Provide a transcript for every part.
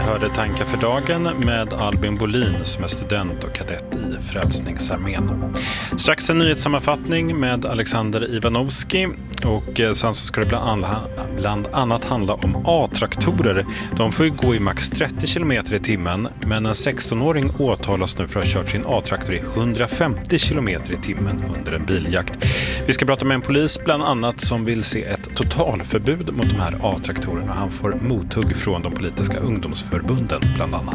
hörde Tankar för dagen med Albin Bolin som är student och kadett i Frälsningsarmén. Strax en nyhetssammanfattning med Alexander Ivanovski och sen så ska det bland annat handla om A-traktorer. De får ju gå i max 30 km i timmen, men en 16-åring åtalas nu för att ha kört sin A-traktor i 150 km i timmen under en biljakt. Vi ska prata med en polis bland annat som vill se ett totalförbud mot de här A-traktorerna. Han får mothugg från de politiska ungdomsförbunden bland annat.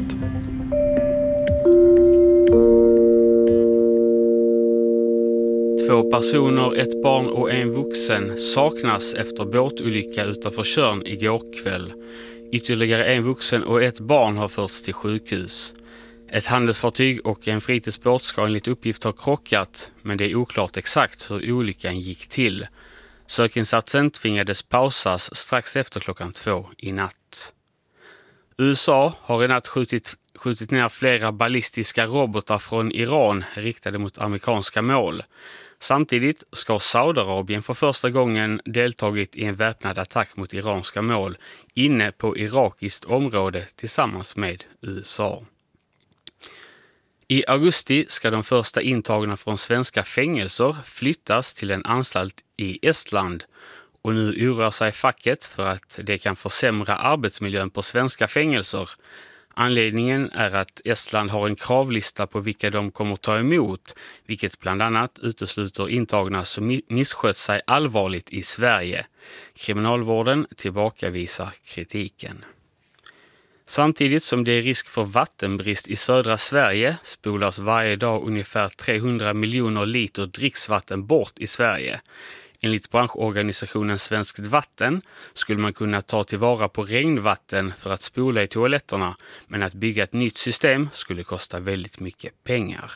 Två personer, ett barn och en vuxen saknas efter båtolycka utanför Tjörn igår kväll. Ytterligare en vuxen och ett barn har förts till sjukhus. Ett handelsfartyg och en fritidsbåt ska enligt uppgift ha krockat, men det är oklart exakt hur olyckan gick till. Sökinsatsen tvingades pausas strax efter 2:00 i natt. USA har i natt skjutit ner flera ballistiska robotar från Iran riktade mot amerikanska mål. Samtidigt ska Saudiarabien för första gången deltagit i en väpnad attack mot iranska mål inne på irakiskt område tillsammans med USA. I augusti ska de första intagna från svenska fängelser flyttas till en anstalt i Estland. Och nu oroar sig facket för att det kan försämra arbetsmiljön på svenska fängelser. Anledningen är att Estland har en kravlista på vilka de kommer ta emot, vilket bland annat utesluter intagna som misskött sig allvarligt i Sverige. Kriminalvården tillbakavisar kritiken. Samtidigt som det är risk för vattenbrist i södra Sverige spolas varje dag ungefär 300 miljoner liter dricksvatten bort i Sverige. Enligt branschorganisationen Svenskt Vatten skulle man kunna ta tillvara på regnvatten för att spola i toaletterna, men att bygga ett nytt system skulle kosta väldigt mycket pengar.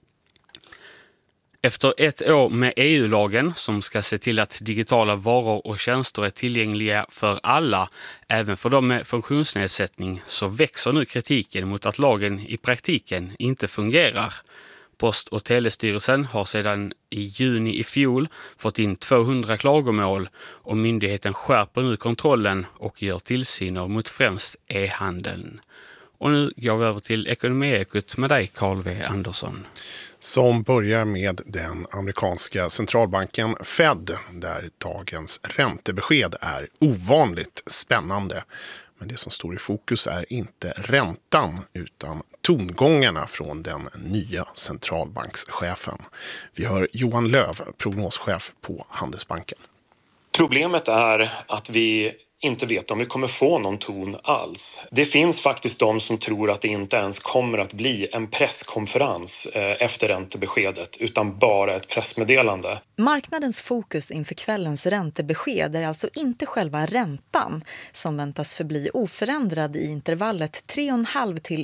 Efter ett år med EU-lagen som ska se till att digitala varor och tjänster är tillgängliga för alla, även för de med funktionsnedsättning, så växer nu kritiken mot att lagen i praktiken inte fungerar. Post- och telestyrelsen har sedan i juni i fjol fått in 200 klagomål och myndigheten skärper nu kontrollen och gör tillsyner mot främst e-handeln. Och nu går vi över till Ekonomiekot med dig, Carl V. Andersson. Som börjar med den amerikanska centralbanken Fed, där dagens räntebesked är ovanligt spännande. Men det som står i fokus är inte räntan utan tongångarna från den nya centralbankschefen. Vi hör Johan Löv, prognoschef på Handelsbanken. Problemet är att vi inte vet om vi kommer få någon ton alls. Det finns faktiskt de som tror att det inte ens kommer att bli en presskonferens efter räntebeskedet utan bara ett pressmeddelande. Marknadens fokus inför kvällens räntebesked är alltså inte själva räntan som väntas förbli oförändrad i intervallet 3,5 till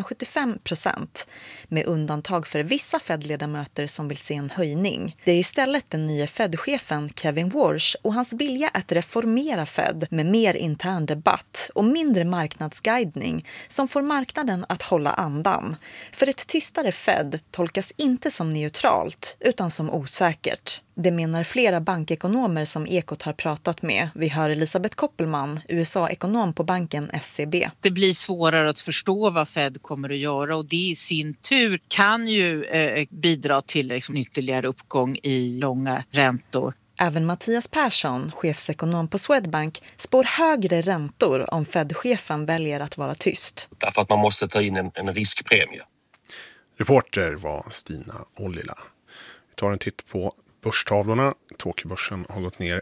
3,75%, med undantag för vissa Fed-ledamöter som vill se en höjning. Det är istället den nya Fed-chefen Kevin Warsh och hans vilja att reformera Fed med mer intern debatt och mindre marknadsguidning som får marknaden att hålla andan. För ett tystare Fed tolkas inte som neutralt utan som osäkert. Det menar flera bankekonomer som Ekot har pratat med. Vi hör Elisabeth Koppelman, USA-ekonom på banken SCB. Det blir svårare att förstå vad Fed kommer att göra och det i sin tur kan ju bidra till ytterligare uppgång i långa räntor. Även Mattias Persson, chefsekonom på Swedbank, spår högre räntor om Fed-chefen väljer att vara tyst. Därför att man måste ta in en riskpremie. Reporter var Stina Ollila. Vi tar en titt på börstavlorna. Tokyobörsen har gått ner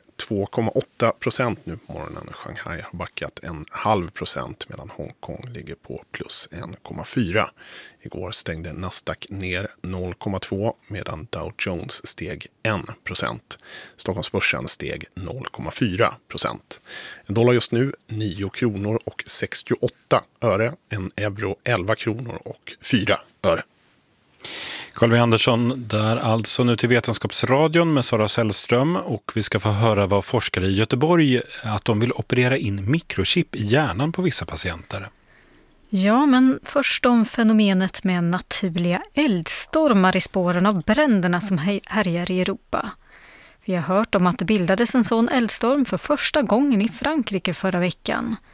2,8% nu på morgonen. Shanghai har backat 0,5% medan Hongkong ligger på plus 1,4%. Igår stängde Nasdaq ner 0,2% medan Dow Jones steg 1%. Stockholmsbörsen steg 0,4%. En dollar just nu 9 kronor och 68 öre. En euro 11 kronor och 4 öre. Carl V. Andersson där alltså nu till Vetenskapsradion med Sara Sällström och vi ska få höra vad forskare i Göteborg att de vill operera in mikrochip i hjärnan på vissa patienter. Ja, men först om fenomenet med naturliga eldstormar i spåren av bränderna som härjar i Europa. Vi har hört om att det bildades en sån eldstorm för första gången i Frankrike förra veckan.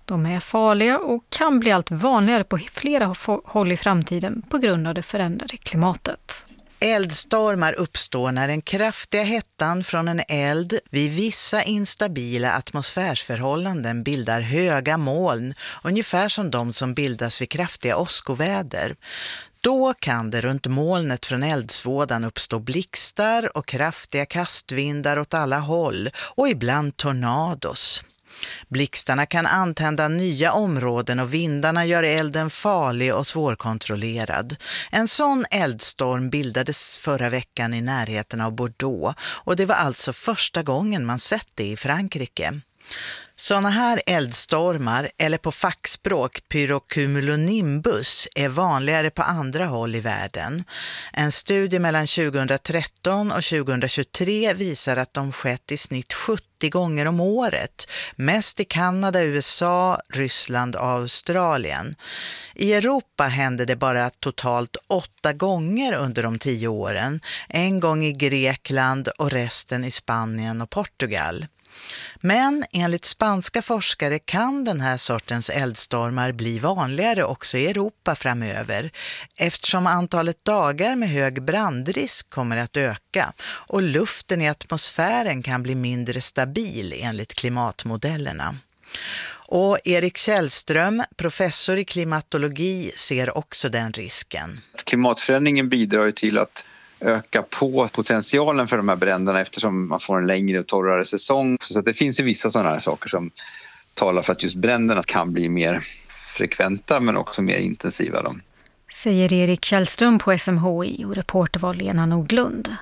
De är farliga och kan bli allt vanligare på flera håll i framtiden på grund av det förändrade klimatet. Eldstormar uppstår när den kraftiga hettan från en eld vid vissa instabila atmosfärsförhållanden bildar höga moln, ungefär som de som bildas vid kraftiga åskoväder. Då kan det runt molnet från eldsvådan uppstå blixtar och kraftiga kastvindar åt alla håll och ibland tornados. Blixtarna kan antända nya områden och vindarna gör elden farlig och svårkontrollerad. En sån eldstorm bildades förra veckan i närheten av Bordeaux och det var alltså första gången man sett det i Frankrike. Såna här eldstormar, eller på fackspråk pyrocumulonimbus, är vanligare på andra håll i världen. En studie mellan 2013 och 2023 visar att de skett i snitt 70 gånger om året. Mest i Kanada, USA, Ryssland och Australien. I Europa hände det bara totalt 8 gånger under de 10 åren. En gång i Grekland och resten i Spanien och Portugal. Men enligt spanska forskare kan den här sortens eldstormar bli vanligare också i Europa framöver, eftersom antalet dagar med hög brandrisk kommer att öka och luften i atmosfären kan bli mindre stabil enligt klimatmodellerna. Och Erik Källström, professor i klimatologi, ser också den risken. Klimatförändringen bidrar ju till att öka på potentialen för de här bränderna eftersom man får en längre och torrare säsong. Så att det finns ju vissa sådana här saker som talar för att just bränderna kan bli mer frekventa men också mer intensiva. Då. Säger Erik Källström på SMHI och reporter var Lena Nordlund.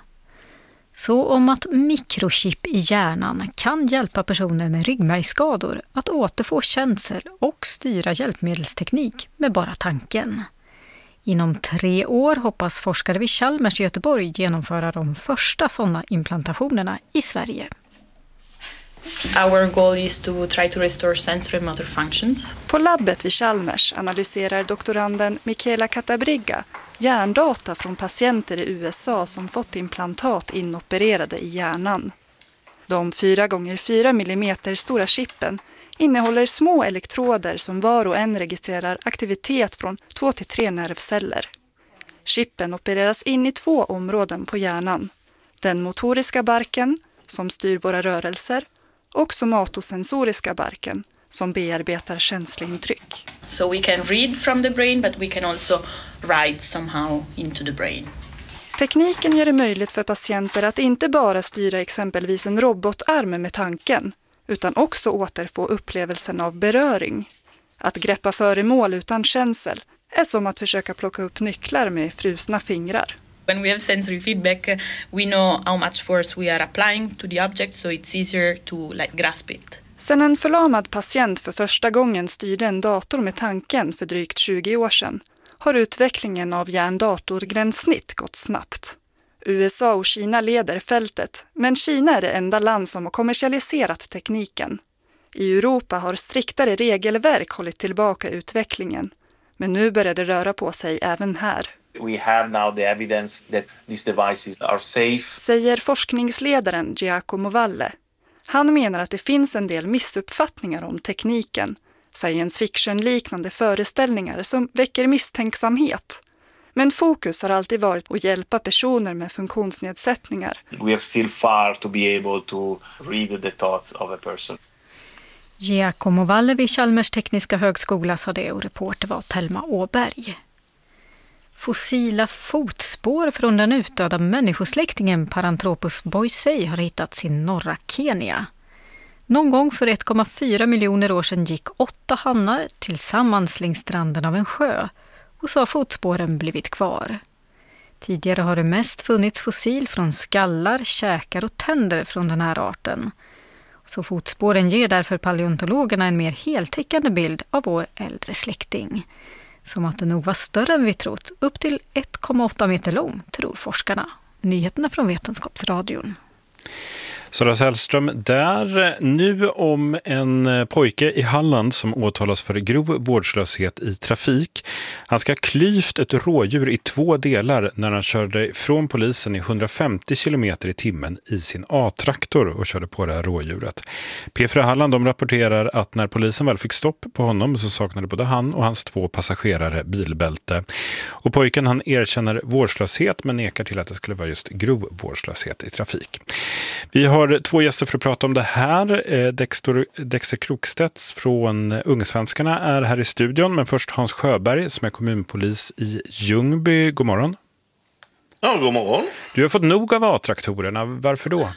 Så om att mikrochip i hjärnan kan hjälpa personer med ryggmärgsskador att återfå känsel och styra hjälpmedelsteknik med bara tanken. Inom 3 år hoppas forskare vid Chalmers i Göteborg genomföra de första sådana implantationerna i Sverige. Our goal is to try to restore sensory motor functions. På labbet vid Chalmers analyserar doktoranden Michaela Catabriga hjärndata från patienter i USA som fått implantat inopererade i hjärnan. De 4x4 mm stora chippen innehåller små elektroder som var och en registrerar aktivitet från 2 till 3 nervceller. Chippen opereras in i 2 områden på hjärnan. Den motoriska barken, som styr våra rörelser, och somatosensoriska barken, som bearbetar känslointryck. So we can read from the brain, but we can also write somehow into the brain. Tekniken gör det möjligt för patienter att inte bara styra exempelvis en robotarm med tanken, utan också återfå upplevelsen av beröring. Att greppa föremål utan känsel är som att försöka plocka upp nycklar med frusna fingrar. When we have sensory feedback, we know how much force we are applying to the object, so it's easier to grasp it. Sen en förlamad patient för första gången styrde en dator med tanken för drygt 20 år sedan har utvecklingen av hjärndatorgränssnitt gått snabbt. USA och Kina leder fältet, men Kina är det enda land som har kommersialiserat tekniken. I Europa har striktare regelverk hållit tillbaka utvecklingen, men nu börjar det röra på sig även här. We have now the evidence that these devices are safe. Säger forskningsledaren Giacomo Valle. Han menar att det finns en del missuppfattningar om tekniken, science fiction-liknande föreställningar som väcker misstänksamhet. Men fokus har alltid varit att hjälpa personer med funktionsnedsättningar. We have still far to be able to read the thoughts of a person. Giacomo Valle vid Chalmers tekniska högskola sa det och reporter var Thelma Åberg. Fossila fotspår från den utdöda människosläktingen Paranthropus boisei har hittats i norra Kenya. Någon gång för 1,4 miljoner år sedan gick 8 hannar tillsammans längs stranden av en sjö och så har fotspåren blivit kvar. Tidigare har det mest funnits fossil från skallar, käkar och tänder från den här arten. Så fotspåren ger därför paleontologerna en mer heltäckande bild av vår äldre släkting. Som att den nog var större än vi trott, upp till 1,8 meter lång, tror forskarna. Nyheterna från Vetenskapsradion. Sara Sällström, där nu om en pojke i Halland som åtalas för grov vårdslöshet i trafik. Han ska ha klyvt ett rådjur i 2 delar när han körde från polisen i 150 km i timmen i sin A-traktor och körde på det här rådjuret. P4 Halland, de rapporterar att när polisen väl fick stopp på honom så saknade både han och hans 2 passagerare bilbälte. Och pojken, han erkänner vårdslöshet men nekar till att det skulle vara just grov vårdslöshet i trafik. Vi har 2 gäster för att prata om det här. Dexter Krokstedt från Ungsvenskarna är här i studion, men först Hans Sjöberg som är kommunpolis i Ljungby. God morgon. Ja, god morgon. Du har fått nog av A-traktorerna. Varför då?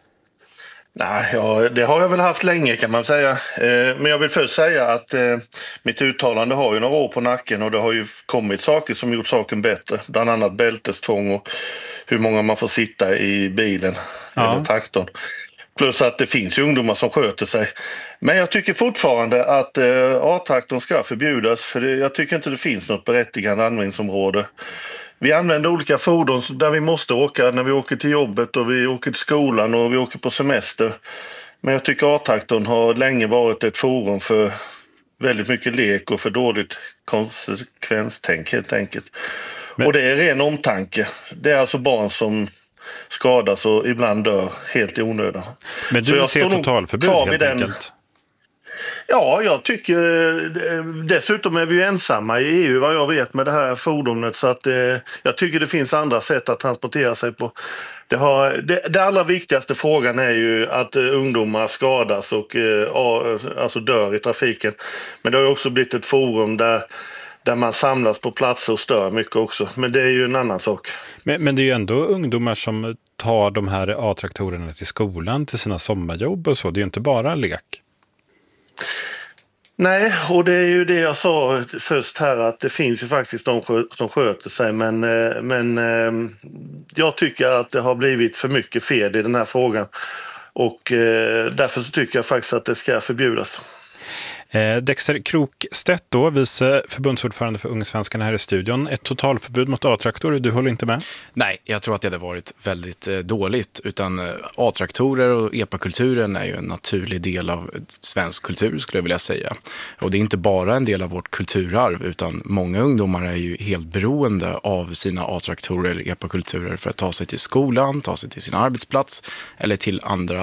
Nej, ja, det har jag väl haft länge kan man säga. Men jag vill först säga att mitt uttalande har ju några år på nacken och det har ju kommit saker som gjort saken bättre. Bland annat bältestvång och hur många man får sitta i bilen eller traktorn. Plus att det finns ju ungdomar som sköter sig. Men jag tycker fortfarande att A-traktorn ska förbjudas för jag tycker inte det finns något berättigande användningsområde. Vi använder olika fordon där vi måste åka när vi åker till jobbet och vi åker till skolan och vi åker på semester. Men jag tycker A-traktorn har länge varit ett forum för väldigt mycket lek och för dåligt konsekvenstänk helt enkelt. Och det är ren omtanke. Det är alltså barn som skadas och ibland dör helt i onödan. Men du ser totalförbud helt enkelt? Ja, jag tycker dessutom är vi ju ensamma i EU vad jag vet med det här fordonet så att jag tycker det finns andra sätt att transportera sig på. Det allra viktigaste frågan är ju att ungdomar skadas och alltså dör i trafiken. Men det har ju också blivit ett forum där man samlas på platser och stör mycket också. Men det är ju en annan sak. Men det är ju ändå ungdomar som tar de här A-traktorerna till skolan, till sina sommarjobb och så. Det är ju inte bara lek. Nej, och det är ju det jag sa först här att det finns ju faktiskt de som sköter sig men jag tycker att det har blivit för mycket fel i den här frågan och därför så tycker jag faktiskt att det ska förbjudas. Dexter Krokstedt då, vice förbundsordförande för Ungsvenskarna här i studion. Ett totalförbud mot A-traktorer, du håller inte med? Nej, jag tror att det hade varit väldigt dåligt. Utan A-traktorer och epakulturen är ju en naturlig del av svensk kultur skulle jag vilja säga. Och det är inte bara en del av vårt kulturarv utan många ungdomar är ju helt beroende av sina A-traktorer eller epakulturer för att ta sig till skolan, ta sig till sin arbetsplats eller till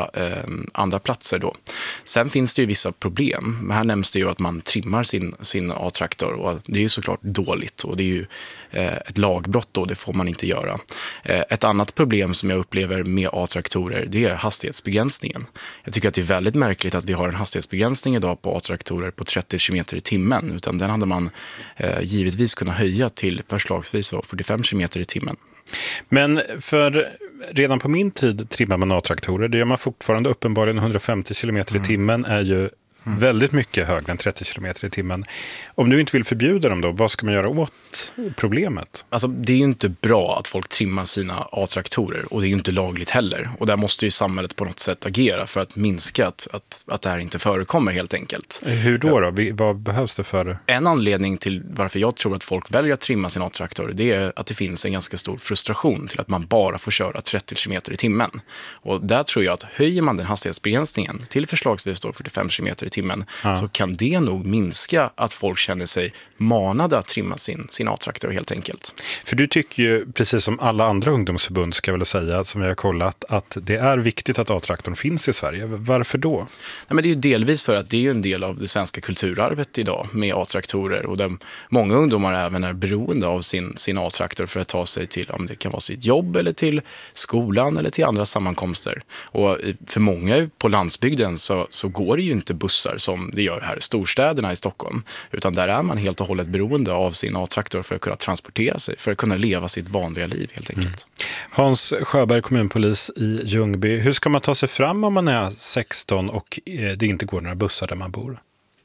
andra platser då. Sen finns det ju vissa problem. Men här nämns det ju att man trimmar sin A-traktor och det är ju såklart dåligt och det är ju ett lagbrott då, det får man inte göra. Ett annat problem som jag upplever med A-traktorer det är hastighetsbegränsningen. Jag tycker att det är väldigt märkligt att vi har en hastighetsbegränsning idag på A-traktorer på 30 km i timmen utan den hade man givetvis kunnat höja till förslagsvis 45 km i timmen. Men för redan på min tid trimmar man A-traktorer, det gör man fortfarande uppenbarligen 150 km i timmen är ju väldigt mycket högre än 30 km i timmen. Om du inte vill förbjuda dem då, vad ska man göra åt problemet? Alltså det är ju inte bra att folk trimmar sina A-traktorer och det är ju inte lagligt heller. Och där måste ju samhället på något sätt agera för att minska att det här inte förekommer helt enkelt. Hur då? Vad behövs det för? En anledning till varför jag tror att folk väljer att trimma sin A-traktor det är att det finns en ganska stor frustration till att man bara får köra 30 km i timmen. Och där tror jag att höjer man den hastighetsbegränsningen till förslagsvis 45 km i timmen så kan det nog minska att folk känner sig manade att trimma sin A-traktor helt enkelt. För du tycker ju, precis som alla andra ungdomsförbund ska jag väl säga, som jag har kollat, att det är viktigt att A-traktorn finns i Sverige. Varför då? Nej, men det är ju delvis för att det är ju en del av det svenska kulturarvet idag med A-traktorer och där många ungdomar även är beroende av sin A-traktor för att ta sig till, om det kan vara sitt jobb eller till skolan eller till andra sammankomster. Och för många på landsbygden så går det ju inte bussar som det gör här i storstäderna i Stockholm. Utan där är man helt och hållet beroende av sin A-traktor för att kunna transportera sig, för att kunna leva sitt vanliga liv helt enkelt. Hans Sjöberg, kommunpolis i Ljungby. Hur ska man ta sig fram om man är 16 och det inte går några bussar där man bor?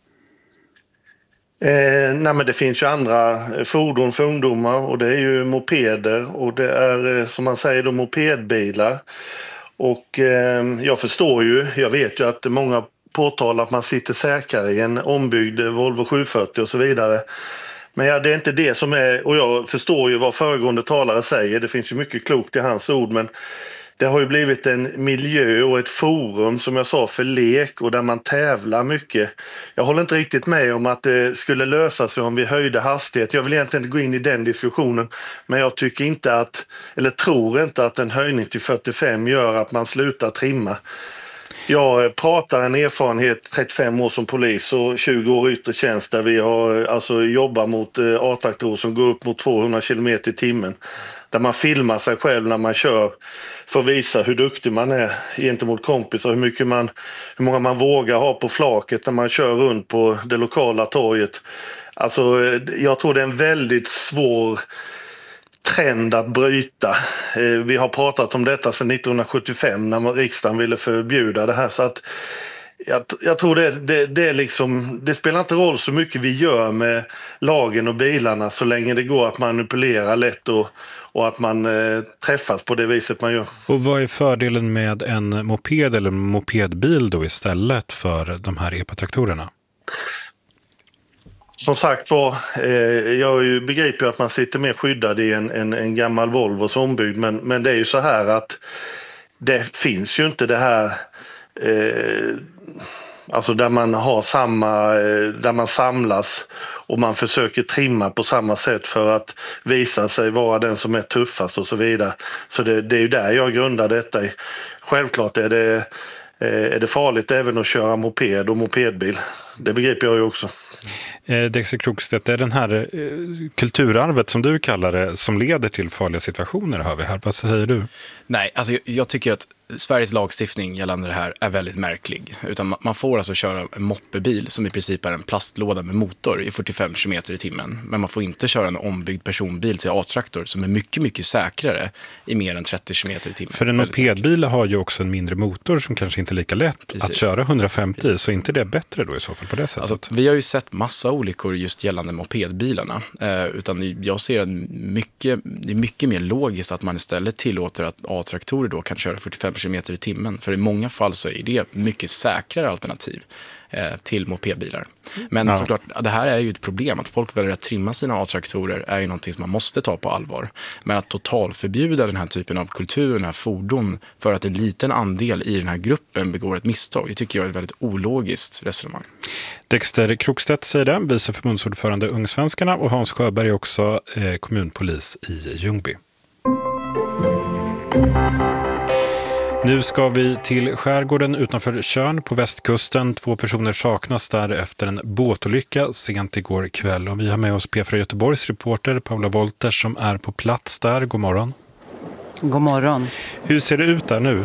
Nej, men det finns ju andra fordon för ungdomar och det är ju mopeder och det är som man säger då mopedbilar. Och jag vet ju att många påtalar att man sitter säkrare i en ombyggd Volvo 740 och så vidare. Men det är inte det som är, och jag förstår ju vad föregående talare säger, det finns ju mycket klokt i hans ord, men det har ju blivit en miljö och ett forum, som jag sa, för lek och där man tävlar mycket. Jag håller inte riktigt med om att det skulle lösa sig om vi höjde hastighet. Jag vill egentligen inte gå in i den diskussionen, men jag tycker inte att, eller tror inte att en höjning till 45 gör att man slutar trimma. Jag pratar en erfarenhet, 35 år som polis och 20 år yttre tjänst, där vi har alltså jobbat mot A-traktorer som går upp mot 200 km i timmen. Där man filmar sig själv när man kör för att visa hur duktig man är gentemot kompisar, hur många man vågar ha på flaket när man kör runt på det lokala torget. Alltså, jag tror det är en väldigt svår trend att bryta. Vi har pratat om detta sedan 1975 när riksdagen ville förbjuda det här, så att jag tror det är liksom, det spelar inte roll så mycket vi gör med lagen och bilarna så länge det går att manipulera lätt och att man träffas på det viset man gör. Och vad är fördelen med en moped eller en mopedbil då istället för de här EPA-traktorerna? Som sagt var, jag begriper att man sitter mer skyddad i en gammal Volvos ombyggd, men det är ju så här att det finns ju inte det här alltså där man har där man samlas och man försöker trimma på samma sätt för att visa sig vara den som är tuffast och så vidare. Så det är ju där jag grundar detta i. Självklart är det farligt även att köra moped och mopedbil. Det begriper jag ju också. Dexter Krokstedt, är den här kulturarvet som du kallar det som leder till farliga situationer, hör vi här. Vad säger du? Nej, alltså jag tycker att Sveriges lagstiftning gällande det här är väldigt märklig. Utan man får alltså köra en moppebil som i princip är en plastlåda med motor i 45 km i timmen. Men man får inte köra en ombyggd personbil till A-traktor som är mycket, mycket säkrare i mer än 30 km i timmen. För en mopedbil har ju också en mindre motor som kanske inte är lika lätt att köra 150. Så är inte det bättre då i så fall på det sättet? Alltså, vi har ju sett massa olyckor just gällande mopedbilarna. Utan jag ser att det är mycket mer logiskt att man istället tillåter att A-traktorer då kan köra 45 km i timmen. För i många fall så är det mycket säkrare alternativ till mopedbilar. Men såklart, det här är ju ett problem. Att folk väljer att trimma sina A-traktorer är ju någonting som man måste ta på allvar. Men att totalförbjuda den här typen av kultur, den här fordon, för att en liten andel i den här gruppen begår ett misstag, det tycker jag är ett väldigt ologiskt resonemang. Dexter Krokstedt säger det, vice förbundsordförande Ungsvenskarna, och Hans Sjöberg också kommunpolis i Ljungby. Nu ska vi till skärgården utanför Tjörn på västkusten. 2 personer saknas där efter en båtolycka sent igår kväll. Och vi har med oss P4 Göteborgs reporter Paula Wolters som är på plats där. God morgon. God morgon. Hur ser det ut där nu?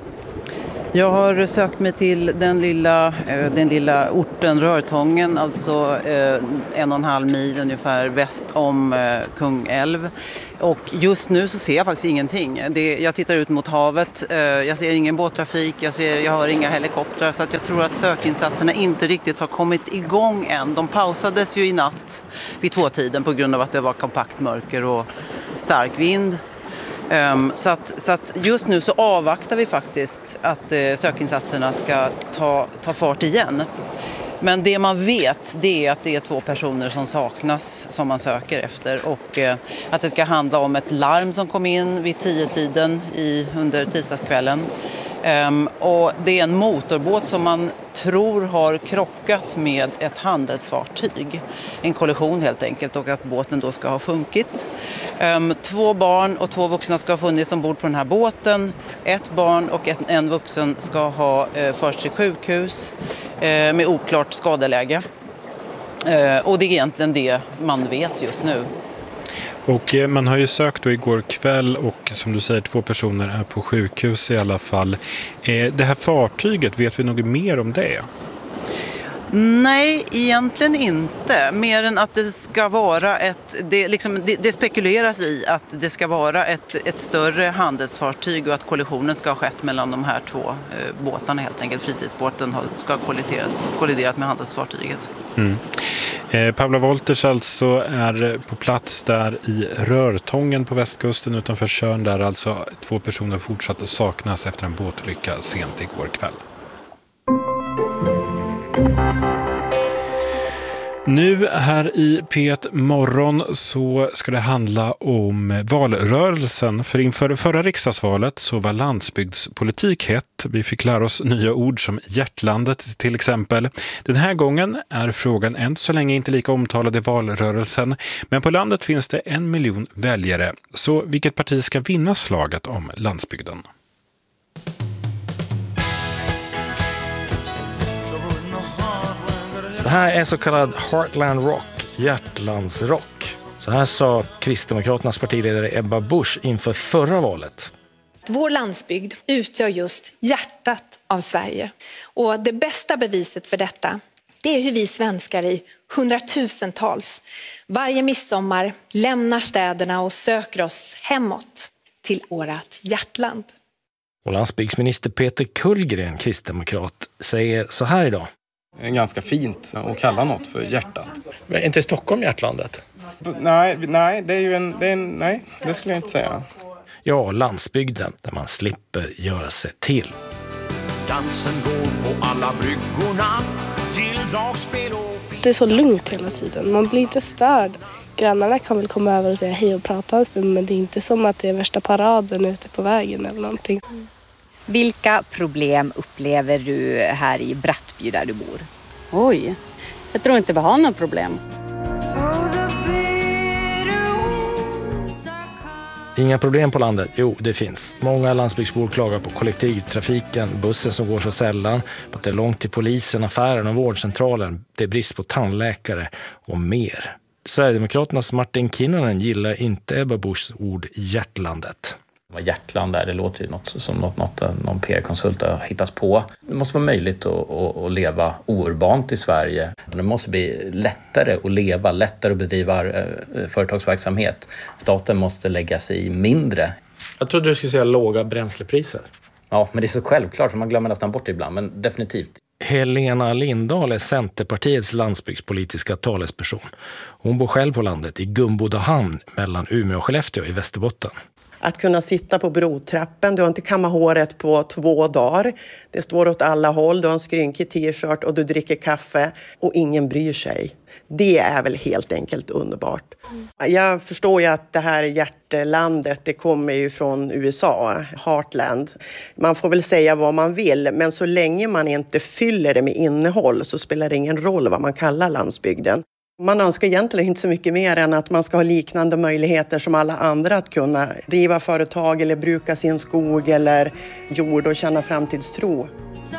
Jag har sökt mig till den lilla orten Rörtången, alltså 1,5 mil ungefär väst om Kungälv. Och just nu så ser jag faktiskt ingenting. Jag tittar ut mot havet, jag ser ingen båttrafik, jag hör inga helikoptrar, så att jag tror att sökinsatserna inte riktigt har kommit igång än. De pausades ju i natt vid 2-tiden på grund av att det var kompakt mörker och stark vind. Så att just nu så avvaktar vi faktiskt att sökinsatserna ska ta fart igen. Men det man vet, det är att det är 2 personer som saknas som man söker efter, och att det ska handla om ett larm som kom in vid 10-tiden under tisdagskvällen. Och det är en motorbåt som man tror har krockat med ett handelsfartyg. En kollision helt enkelt, och att båten då ska ha sjunkit. 2 barn och 2 vuxna ska ha funnits ombord på den här båten. 1 barn och en vuxen ska ha förts till sjukhus med oklart skadeläge. Och det är egentligen det man vet just nu. Och man har ju sökt då igår kväll, och som du säger 2 personer är på sjukhus i alla fall. Det här fartyget, vet vi något mer om det? Nej, egentligen inte. Mer än att det ska vara det spekuleras i att det ska vara ett större handelsfartyg och att kollisionen ska ha skett mellan de här 2 båtarna helt enkelt. Fritidsbåten ska ha kolliderat med handelsfartyget. Paula Wolters alltså är på plats där i Rörtången på västkusten utanför Tjörn, där alltså 2 personer fortsatt saknas efter en båtolycka sent igår kväll. Nu här i P1 Morgon så ska det handla om valrörelsen. För inför förra riksdagsvalet så var landsbygdspolitik hett. Vi fick lära oss nya ord som hjärtlandet till exempel. Den här gången är frågan än så länge inte lika omtalad i valrörelsen. Men på landet finns det 1 miljon väljare. Så vilket parti ska vinna slaget om landsbygden? Det här är så kallad Heartland Rock, hjärtlandsrock. Så här sa Kristdemokraternas partiledare Ebba Busch inför förra valet. Vår landsbygd utgör just hjärtat av Sverige. Och det bästa beviset för detta, det är hur vi svenskar i hundratusentals varje midsommar lämnar städerna och söker oss hemåt till vårat hjärtland. Och landsbygdsminister Peter Kullgren, kristdemokrat, säger så här idag. Det är ganska fint att kalla något för hjärtat. Men är inte Stockholm hjärtlandet? Nej, det är ju nej, det skulle jag inte säga. Ja, landsbygden där man slipper göra sig till. Dansen går på alla bryggorna till dragspel och... Det är så lugnt hela tiden. Man blir inte störd. Grannarna kan väl komma över och säga hej och prata en stund, men det är inte som att det är värsta paraden ute på vägen eller någonting. Vilka problem upplever du här i Brattby där du bor? Oj, jag tror inte vi har några problem. Inga problem på landet? Jo, det finns. Många landsbygdsbor klagar på kollektivtrafiken, bussen som går så sällan, på att det är långt till polisen, affären och vårdcentralen. Det är brist på tandläkare och mer. Sverigedemokraternas Martin Kinnunen gillar inte Ebba Buschs ord hjärtlandet. Vad hjärtland är, det låter ju någon PR-konsult har hittat på. Det måste vara möjligt att leva ourbant i Sverige. Det måste bli lättare att leva, lättare att bedriva företagsverksamhet. Staten måste lägga sig i mindre. Jag trodde du skulle säga låga bränslepriser. Ja, men det är så självklart för man glömmer nästan bort det ibland, men definitivt. Helena Lindahl är Centerpartiets landsbygdspolitiska talesperson. Hon bor själv på landet i Gumbodahamn mellan Umeå och Skellefteå i Västerbotten. Att kunna sitta på brodtrappen, du har inte kammat håret på 2 dagar. Det står åt alla håll, du har en skrynkig t-shirt och du dricker kaffe och ingen bryr sig. Det är väl helt enkelt underbart. Jag förstår ju att det här hjärtlandet, det kommer ju från USA, Heartland. Man får väl säga vad man vill, men så länge man inte fyller det med innehåll så spelar det ingen roll vad man kallar landsbygden. Man önskar egentligen inte så mycket mer än att man ska ha liknande möjligheter som alla andra att kunna driva företag eller bruka sin skog eller jord och känna framtidstro.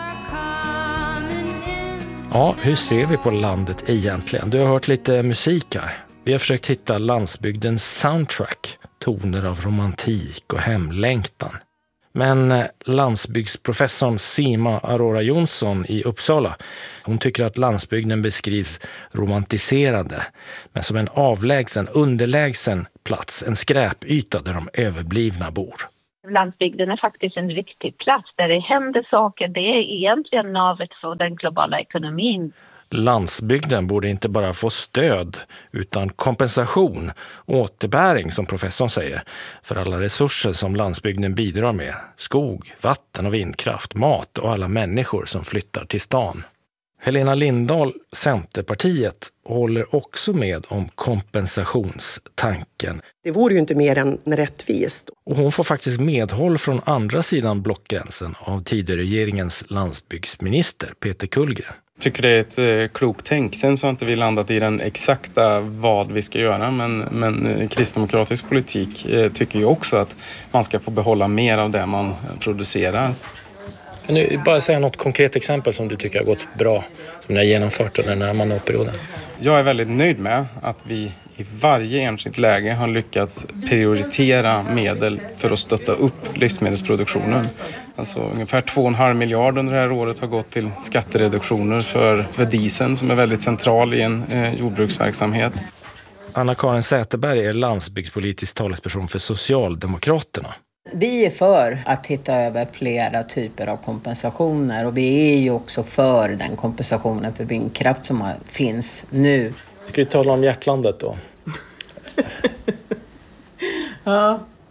Ja, hur ser vi på landet egentligen? Du har hört lite musik här. Vi har försökt hitta landsbygdens soundtrack, toner av romantik och hemlängtan. Men landsbygdsprofessorn Sima Aurora Jonsson i Uppsala, hon tycker att landsbygden beskrivs romantiserande, men som en avlägsen, underlägsen plats, en skräpyta där de överblivna bor. Landsbygden är faktiskt en riktig plats där det händer saker. Det är egentligen navet för den globala ekonomin. Landsbygden borde inte bara få stöd utan kompensation, återbäring som professorn säger, för alla resurser som landsbygden bidrar med. Skog, vatten och vindkraft, mat och alla människor som flyttar till stan. Helena Lindahl, Centerpartiet, håller också med om kompensationstanken. Det vore ju inte mer än rättvist. Och hon får faktiskt medhåll från andra sidan blockgränsen av tidigare regeringens landsbygdsminister Peter Kullgren. Jag tycker det är ett klokt tänk. Sen så har inte vi landat i den exakta vad vi ska göra. Men kristdemokratisk politik tycker ju också att man ska få behålla mer av det man producerar. Kan du bara säga något konkret exempel som du tycker har gått bra, som ni har genomfört under den här mandatperioden? Jag är väldigt nöjd med att vi i varje enskilt läge har lyckats prioritera medel för att stötta upp livsmedelsproduktionen. Alltså ungefär 2,5 miljarder under det här året har gått till skattereduktioner för dieseln som är väldigt central i en jordbruksverksamhet. Anna-Karin Säterberg är landsbygdspolitisk talesperson för Socialdemokraterna. Vi är för att titta över flera typer av kompensationer och vi är ju också för den kompensationen för vindkraft som finns nu. Ska vi tala om hjärtlandet då? Ja,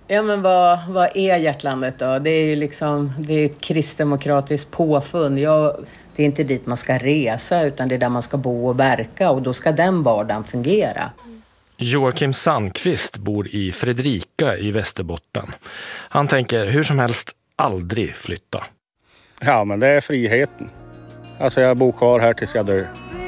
Ja, men vad är hjärtlandet då? Det är ju liksom, det är ett kristdemokratiskt påfund. Det är inte dit man ska resa, utan det är där man ska bo och verka, och då ska den vardagen fungera. Joakim Sandqvist bor i Fredrika i Västerbotten. Han tänker hur som helst aldrig flytta. Ja, men det är friheten. Alltså jag bor kvar här tills jag dör.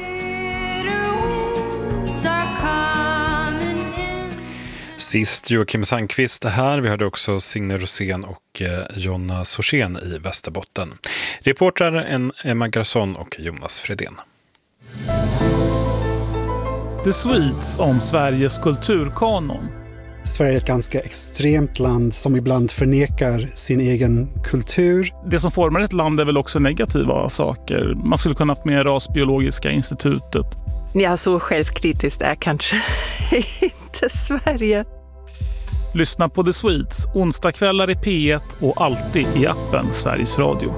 Sist Joakim Sandqvist här. Vi hörde också Signe Rosén och Jonna Sorsén i Västerbotten. Reportrar Emma Garson och Jonas Fredén. The Swedes om Sveriges kulturkanon. Sverige är ett ganska extremt land som ibland förnekar sin egen kultur. Det som formar ett land är väl också negativa saker. Man skulle kunna ha med Rasbiologiska institutet. Ja, så självkritiskt är kanske inte Sverige. Lyssna på The Swedes onsdagskvällar i P1 och alltid i appen Sveriges Radio.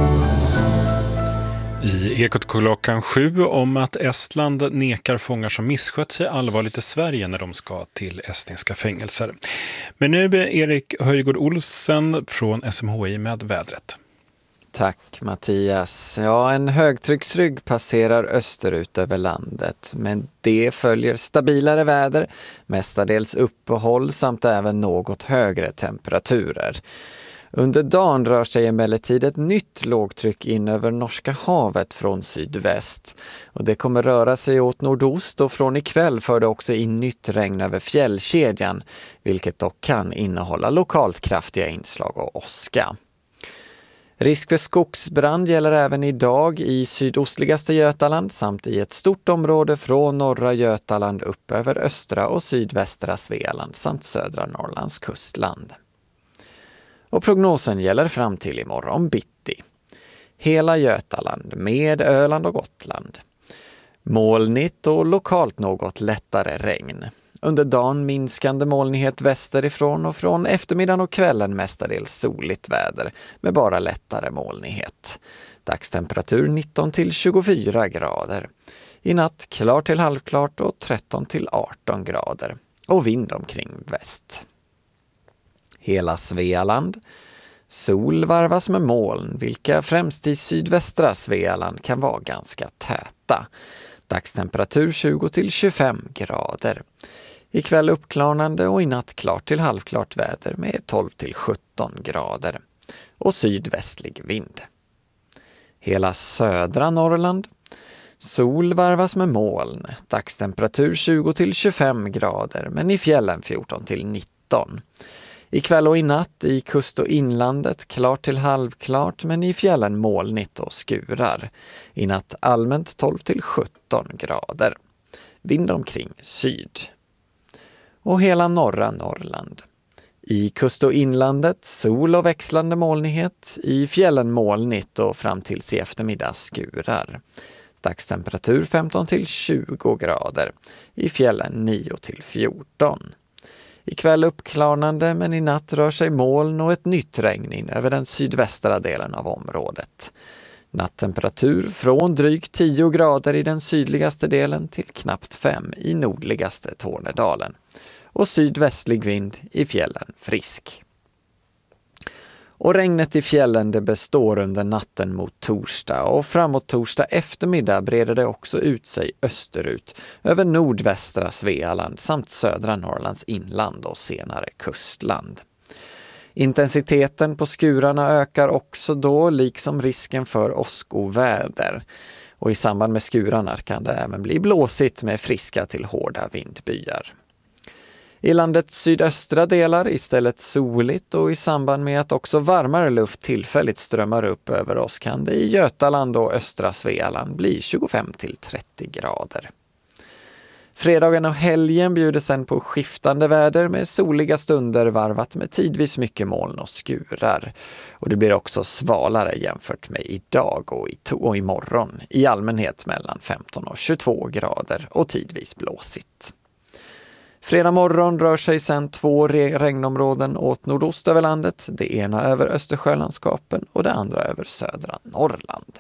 I Ekot klockan 7 om att Estland nekar fångar som misskött sig allvarligt i Sverige när de ska till estniska fängelser. Men nu är Erik Höjgård Olsen från SMHI med vädret. Tack Mattias. Ja, en högtrycksrygg passerar österut över landet, men det följer stabilare väder, mestadels uppehåll samt även något högre temperaturer. Under dagen rör sig emellertid ett nytt lågtryck in över Norska havet från sydväst. Och det kommer röra sig åt nordost, och från ikväll för det också in nytt regn över fjällkedjan, vilket dock kan innehålla lokalt kraftiga inslag av åska. Risk för skogsbrand gäller även idag i sydostligaste Götaland samt i ett stort område från norra Götaland upp över östra och sydvästra Svealand samt södra Norrlands kustland. Och prognosen gäller fram till imorgon bitti. Hela Götaland med Öland och Gotland. Molnigt och lokalt något lättare regn. Under dagen minskande molnighet västerifrån, och från eftermiddagen och kvällen mestadels soligt väder med bara lättare molnighet. Dagstemperatur 19 till 24 grader. I natt klart till halvklart och 13 till 18 grader. Och vind omkring väst. Hela Svealand. Sol varvas med moln, vilka främst i sydvästra Svealand kan vara ganska täta. Dagstemperatur 20 till 25 grader. Ikväll uppklarnande och i natt klart till halvklart väder med 12 till 17 grader. Och sydvästlig vind. Hela södra Norrland. Sol varvas med moln. Dagstemperatur 20 till 25 grader, men i fjällen 14 till 19. Ikväll och i natt i kust- och inlandet klart till halvklart, men i fjällen molnigt och skurar. I natt allmänt 12 till 17 grader. Vind omkring syd. Och hela norra Norrland. I kust- och inlandet sol och växlande molnighet. I fjällen molnigt och fram tills i eftermiddag skurar. Dagstemperatur 15 till 20 grader. I fjällen 9 till 14. Ikväll uppklarnande, men i natt rör sig moln och ett nytt regn in över den sydvästra delen av området. Nattemperatur från drygt 10 grader i den sydligaste delen till knappt 5 i nordligaste Tornedalen. Och sydvästlig vind i fjällen frisk. Och regnet i fjällen det består under natten mot torsdag, och framåt torsdag eftermiddag breder det också ut sig österut över nordvästra Svealand samt södra Norrlands inland och senare kustland. Intensiteten på skurarna ökar också då, liksom risken för åskoväder. Och i samband med skurarna kan det även bli blåsigt med friska till hårda vindbyar. I landets sydöstra delar istället soligt, och i samband med att också varmare luft tillfälligt strömmar upp över oss kan det i Götaland och östra Svealand bli 25 till 30 grader. Fredagen och helgen bjuder sen på skiftande väder med soliga stunder varvat med tidvis mycket moln och skurar. Och det blir också svalare jämfört med idag och imorgon. I allmänhet mellan 15 och 22 grader och tidvis blåsigt. Fredag morgon rör sig sedan 2 regnområden åt nordost över landet. Det ena över Östersjölandskapen och det andra över södra Norrland.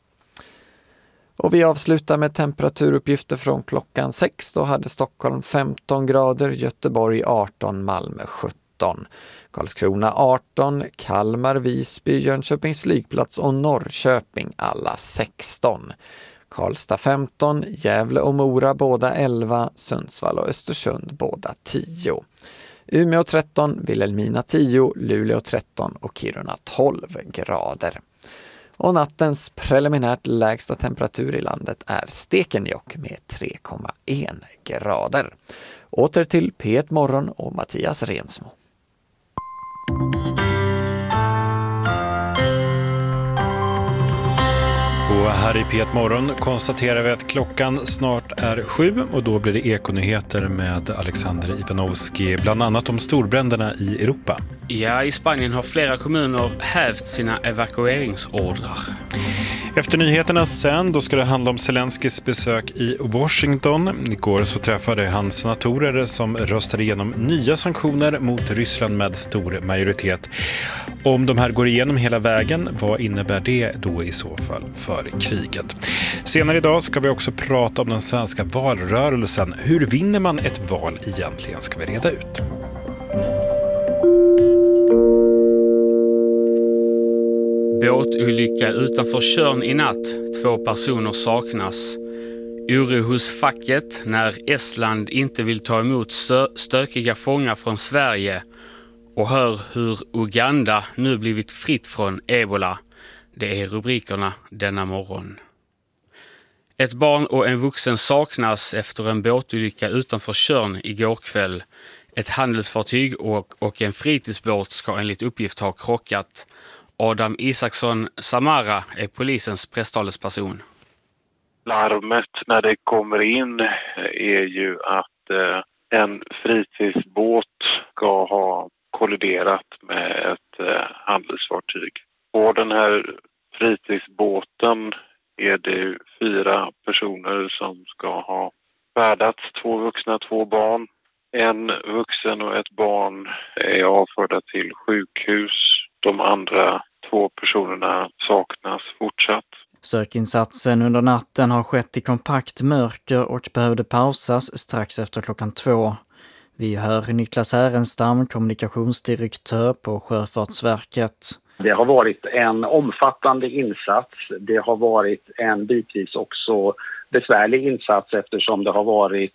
Och vi avslutar med temperaturuppgifter från klockan 6. Då hade Stockholm 15 grader, Göteborg 18, Malmö 17. 17, Karlskrona 18, Kalmar, Visby, Jönköpings flygplats och Norrköping alla 16. Karlstad 15, Gävle och Mora båda 11, Sundsvall och Östersund båda 10. Umeå 13, Vilhelmina 10, Luleå 13 och Kiruna 12 grader. Och nattens preliminärt lägsta temperatur i landet är Stekenjokk med 3,1 grader. Åter till P1 Morgon och Mattias Rensmo. Och här i P1 Morgon konstaterar vi att klockan snart är 7 och då blir det ekonyheter med Alexander Ivanovski, bland annat om storbränderna i Europa. Ja, i Spanien har flera kommuner hävt sina evakueringsordrar. Efter nyheterna sen, då ska det handla om Zelenskis besök i Washington. Igår så träffade han senatorer som röstade igenom nya sanktioner mot Ryssland med stor majoritet. Om de här går igenom hela vägen, vad innebär det då i så fall för kriget? Senare idag ska vi också prata om den svenska valrörelsen. Hur vinner man ett val egentligen, ska vi reda ut. Båtolycka utanför Tjörn i natt. 2 personer saknas. Oro hos facket när Estland inte vill ta emot stökiga fångar från Sverige. Och hör hur Uganda nu blivit fritt från ebola. Det är rubrikerna denna morgon. Ett barn och en vuxen saknas efter en båtolycka utanför Tjörn igår kväll. Ett handelsfartyg och en fritidsbåt ska enligt uppgift ha krockat. Adam Isaksson Samara är polisens presstalesperson. Larmet när det kommer in är ju att en fritidsbåt ska ha kolliderat med ett handelsfartyg. På den här fritidsbåten är det 4 personer som ska ha färdats, 2 vuxna, 2 barn. En vuxen och ett barn är avförda till sjukhus. De andra 2 personerna saknas fortsatt. Sökinsatsen under natten har skett i kompakt mörker och behövde pausas strax efter klockan 2. Vi hör Niklas Härenstam, kommunikationsdirektör på Sjöfartsverket. Det har varit en omfattande insats. Det har varit en bitvis också besvärlig insats eftersom det har varit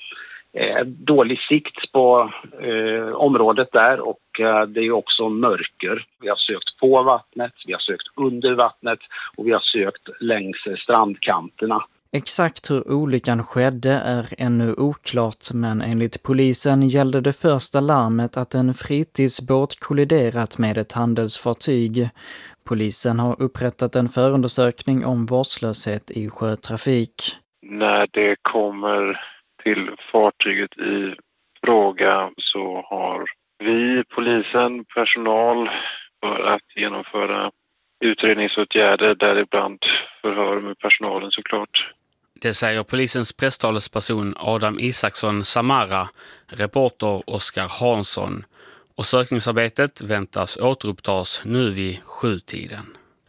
dålig sikt på området där och det är också mörker. Vi har sökt på vattnet, vi har sökt under vattnet och vi har sökt längs strandkanterna. Exakt hur olyckan skedde är ännu oklart, men enligt polisen gällde det första larmet att en fritidsbåt kolliderat med ett handelsfartyg. Polisen har upprättat en förundersökning om vårdslöshet i sjötrafik. När det kommer till fartyget i fråga så har vi, polisen, personal för att genomföra utredningsåtgärder, däribland förhör med personalen såklart. Det säger polisens presstalesperson Adam Isaksson Samara, reporter Oskar Hansson. Och sökningsarbetet väntas återupptas nu vid 7-tiden.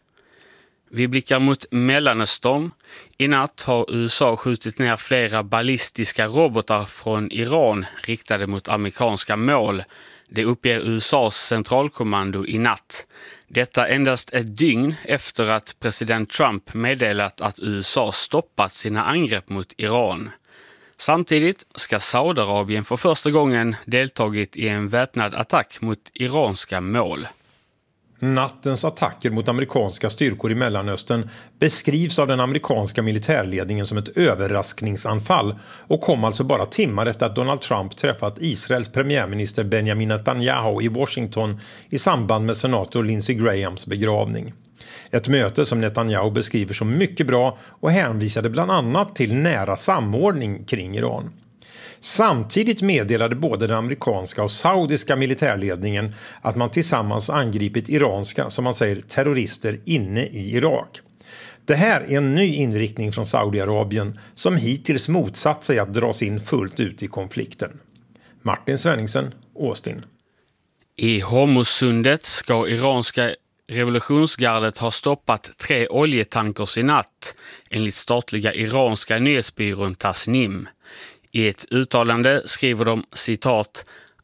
Vi blickar mot Mellanöstern. I natt har USA skjutit ner flera ballistiska robotar från Iran riktade mot amerikanska mål. Det uppger USAs centralkommando i natt. Detta endast ett dygn efter att president Trump meddelat att USA stoppat sina angrepp mot Iran. Samtidigt ska Saudiarabien för första gången deltagit i en väpnad attack mot iranska mål. Nattens attacker mot amerikanska styrkor i Mellanöstern beskrivs av den amerikanska militärledningen som ett överraskningsanfall och kom alltså bara timmar efter att Donald Trump träffat Israels premiärminister Benjamin Netanyahu i Washington i samband med senator Lindsey Grahams begravning. Ett möte som Netanyahu beskriver som mycket bra och hänvisade bland annat till nära samordning kring Iran. Samtidigt meddelade både den amerikanska och saudiska militärledningen att man tillsammans angripit iranska, som man säger, terrorister inne i Irak. Det här är en ny inriktning från Saudiarabien som hittills motsatt sig att dras in fullt ut i konflikten. Martin Svenningsen, Austin. I Hormuzsundet ska iranska revolutionsgardet ha stoppat 3 oljetankers i natt, enligt statliga iranska nyhetsbyrån Tasnim. I ett uttalande skriver de, citat,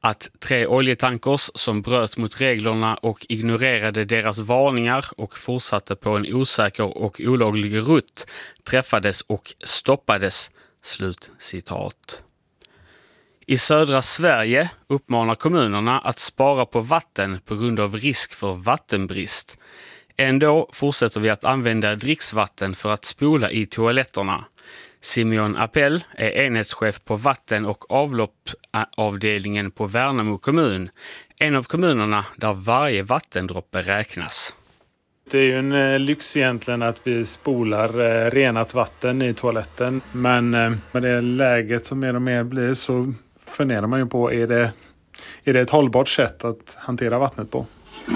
att 3 oljetankers som bröt mot reglerna och ignorerade deras varningar och fortsatte på en osäker och olaglig rutt träffades och stoppades. Slutcitat. I södra Sverige uppmanar kommunerna att spara på vatten på grund av risk för vattenbrist. Ändå fortsätter vi att använda dricksvatten för att spola i toaletterna. Simeon Appel är enhetschef på vatten- och avloppavdelningen på Värnamo kommun. En av kommunerna där varje vattendroppe räknas. Det är ju en lyx egentligen att vi spolar renat vatten i toaletten. Men med det läget som mer och mer blir så funderar man ju på, är det ett hållbart sätt att hantera vattnet på?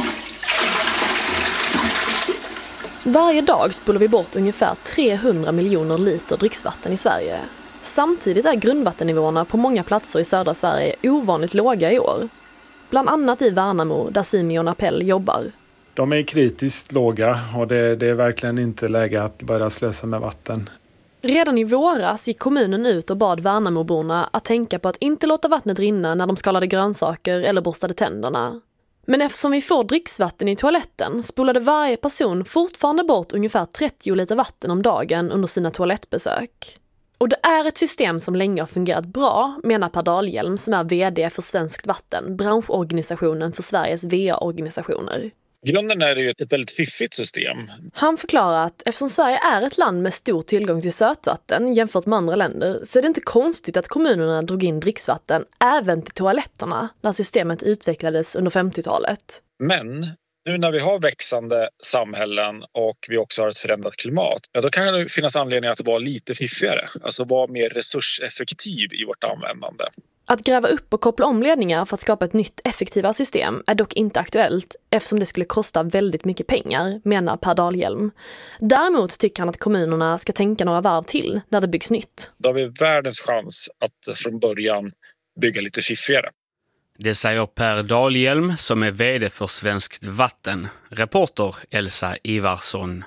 Varje dag spolar vi bort ungefär 300 miljoner liter dricksvatten i Sverige. Samtidigt är grundvattennivåerna på många platser i södra Sverige ovanligt låga i år. Bland annat i Värnamo där Simeon Appel jobbar. De är kritiskt låga och det är verkligen inte läge att börja slösa med vatten. Redan i våras gick kommunen ut och bad Värnamoborna att tänka på att inte låta vattnet rinna när de skalade grönsaker eller borstade tänderna. Men eftersom vi får dricksvatten i toaletten spolade varje person fortfarande bort ungefär 30 liter vatten om dagen under sina toalettbesök. Och det är ett system som länge har fungerat bra, menar Per Dahlhjelm som är vd för Svenskt Vatten, branschorganisationen för Sveriges VA-organisationer. Grunden är det ju ett väldigt fiffigt system. Han förklarar att eftersom Sverige är ett land med stor tillgång till sötvatten jämfört med andra länder så är det inte konstigt att kommunerna drog in dricksvatten även till toaletterna när systemet utvecklades under 50-talet. Men nu när vi har växande samhällen och vi också har ett förändrat klimat, då kan det finnas anledning att vara lite fiffigare. Alltså vara mer resurseffektiv i vårt användande. Att gräva upp och koppla om ledningar för att skapa ett nytt effektivare system är dock inte aktuellt eftersom det skulle kosta väldigt mycket pengar, menar Per Dahlhjelm. Däremot tycker han att kommunerna ska tänka några varv till när det byggs nytt. Då har vi världens chans att från början bygga lite fiffigare. Det säger Per Dahlhjelm som är vd för Svenskt Vatten. Reporter Elsa Ivarsson.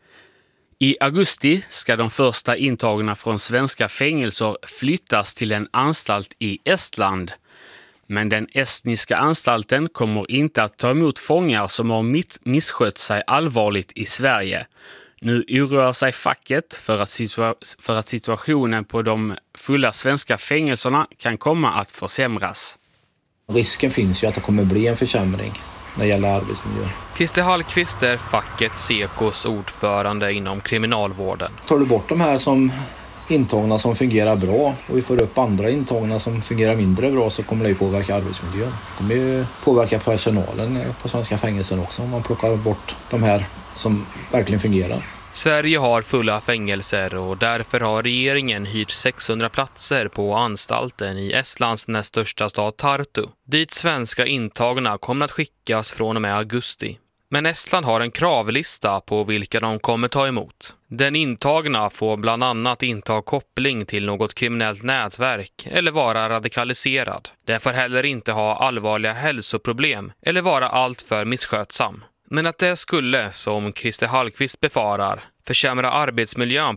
I augusti ska de första intagna från svenska fängelser flyttas till en anstalt i Estland. Men den estniska anstalten kommer inte att ta emot fångar som har misskött sig allvarligt i Sverige. Nu oroar sig facket för att situationen på de fulla svenska fängelserna kan komma att försämras. Risken finns ju att det kommer bli en försämring när det gäller arbetsmiljö. Christer Hallqvist är facket Sekos ordförande inom kriminalvården. Tar du bort de här som intagna som fungerar bra och vi får upp andra intagna som fungerar mindre bra så kommer det ju påverka arbetsmiljön. Det kommer ju påverka personalen på svenska fängelser också om man plockar bort de här som verkligen fungerar. Sverige har fulla fängelser och därför har regeringen hyrt 600 platser på anstalten i Estlands näst största stad Tartu. Dit svenska intagna kommer att skickas från och med augusti. Men Estland har en kravlista på vilka de kommer ta emot. Den intagna får bland annat inte ha koppling till något kriminellt nätverk eller vara radikaliserad. Den får heller inte ha allvarliga hälsoproblem eller vara alltför misskötsam. Men att det skulle, som Christer Hallqvist befarar, försämra arbetsmiljön